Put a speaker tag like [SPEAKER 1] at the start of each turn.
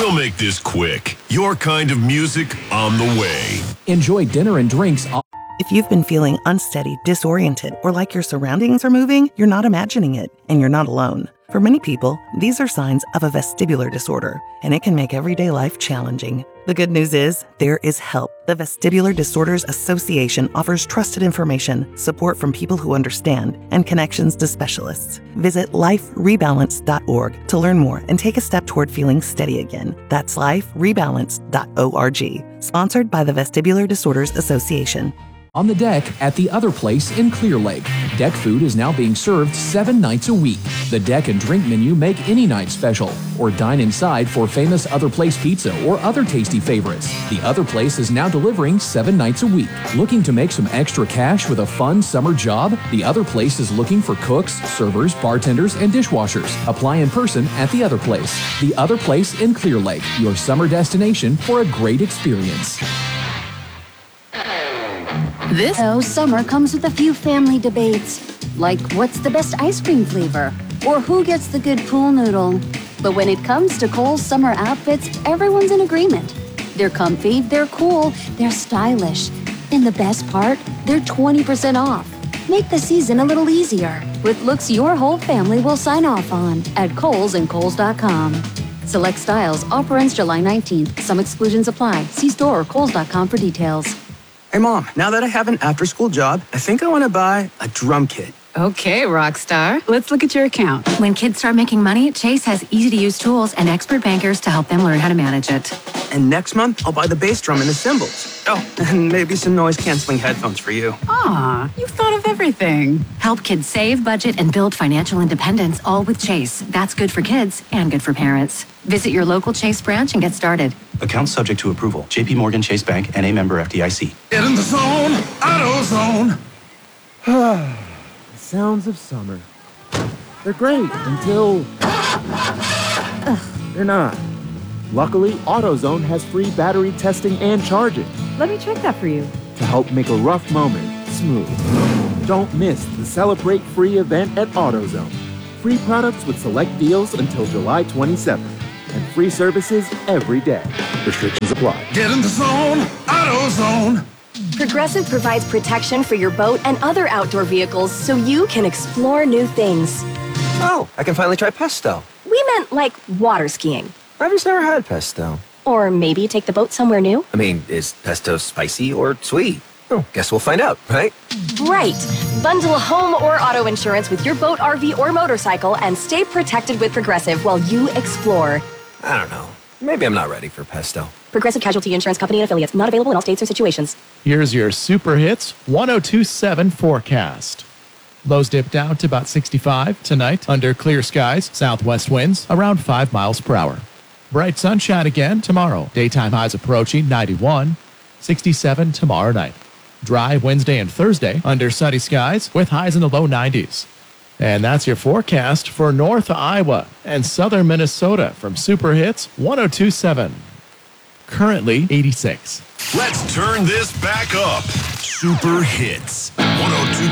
[SPEAKER 1] We'll make this quick. Your kind of music on the way.
[SPEAKER 2] Enjoy dinner and drinks.
[SPEAKER 3] If you've been feeling unsteady, disoriented, or like your surroundings are moving, you're not imagining it, and you're not alone. For many people, these are signs of a vestibular disorder, and it can make everyday life challenging. The good news is, there is help. The Vestibular Disorders Association offers trusted information, support from people who understand, and connections to specialists. Visit liferebalance.org to learn more and take a step toward feeling steady again. That's liferebalance.org. Sponsored by the Vestibular Disorders Association.
[SPEAKER 2] On the deck at The Other Place in Clear Lake. Deck food is now being served 7 nights a week. The deck and drink menu make any night special, or dine inside for famous Other Place pizza or other tasty favorites. The Other Place is now delivering 7 nights a week. Looking to make some extra cash with a fun summer job? The Other Place is looking for cooks, servers, bartenders, and dishwashers. Apply in person at The Other Place. The Other Place in Clear Lake, your summer destination for a great experience.
[SPEAKER 4] This summer comes with a few family debates, like what's the best ice cream flavor, or who gets the good pool noodle. But when it comes to Kohl's summer outfits, everyone's in agreement. They're comfy, they're cool, they're stylish. And the best part, they're 20% off. Make the season a little easier with looks your whole family will sign off on at Kohl's and Kohls.com. Select styles, offer ends July 19th. Some exclusions apply. See store or Kohls.com for details.
[SPEAKER 5] Hey, Mom, now that I have an after-school job, I think I want to buy a drum kit.
[SPEAKER 6] Okay, Rockstar. Let's look at your account.
[SPEAKER 7] When kids start making money, Chase has easy-to-use tools and expert bankers to help them learn how to manage it.
[SPEAKER 5] And next month, I'll buy the bass drum and the cymbals. Oh, and maybe some noise-canceling headphones for you.
[SPEAKER 6] Aw, you've thought of everything.
[SPEAKER 7] Help kids save, budget, and build financial independence, all with Chase. That's good for kids and good for parents. Visit your local Chase branch and get started.
[SPEAKER 8] Account subject to approval. J.P. Morgan Chase Bank, N.A. member FDIC.
[SPEAKER 9] Get in the zone, AutoZone.
[SPEAKER 10] Sounds of summer. They're great until they're not. Luckily, AutoZone has free battery testing and charging
[SPEAKER 6] Let me check that for you.
[SPEAKER 10] to help make a rough moment smooth. Don't miss the Celebrate Free event at AutoZone. Free products with select deals until July 27th. And free services every day. Restrictions apply.
[SPEAKER 9] Get in the zone, AutoZone.
[SPEAKER 11] Progressive provides protection for your boat and other outdoor vehicles so you can explore new things.
[SPEAKER 12] Oh, I can finally try pesto.
[SPEAKER 11] We meant like water skiing.
[SPEAKER 12] I've just never had pesto.
[SPEAKER 11] Or maybe take the boat somewhere new.
[SPEAKER 12] I mean, is pesto spicy or sweet? Oh, guess we'll find out, right?
[SPEAKER 11] Right. Bundle home or auto insurance with your boat, RV, or motorcycle and stay protected with Progressive while you explore.
[SPEAKER 12] I don't know. Maybe I'm not ready for pesto.
[SPEAKER 11] Progressive Casualty Insurance Company and Affiliates. Not available in all states or situations.
[SPEAKER 13] Here's your Super Hits 1027 forecast. Lows dip down to about 65 tonight under clear skies, southwest winds around 5 miles per hour. Bright sunshine again tomorrow. Daytime highs approaching 91, 67 tomorrow night. Dry Wednesday and Thursday under sunny skies with highs in the low 90s. And that's your forecast for North Iowa and Southern Minnesota from Super Hits 1027. Currently 86.
[SPEAKER 1] Let's turn this back up. Super Hits 102.